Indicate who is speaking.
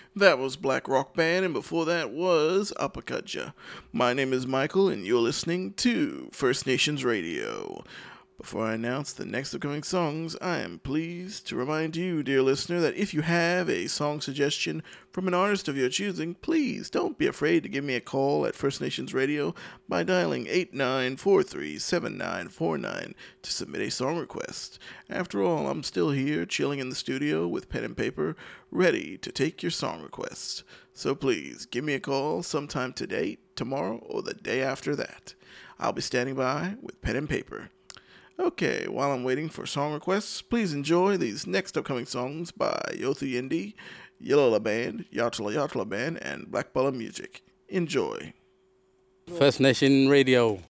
Speaker 1: That was Black Rock Band, and before that was Uppercutja. My name is Michael, and you're listening to First Nations Radio. Before I announce the next upcoming songs, I am pleased to remind you, dear listener, that if you have a song suggestion from an artist of your choosing, please don't be afraid to give me a call at First Nations Radio by dialing 8943-7949 to submit a song request. After all, I'm still here, chilling in the studio with pen and paper, ready to take your song requests. So please, give me a call sometime today, tomorrow, or the day after that. I'll be standing by with pen and paper. Okay, while I'm waiting for song requests, please enjoy these next upcoming songs by Yothu Yindi, Yellow Band, Yatala Yatala Band, and Black Bala Music. Enjoy.
Speaker 2: First Nation Radio.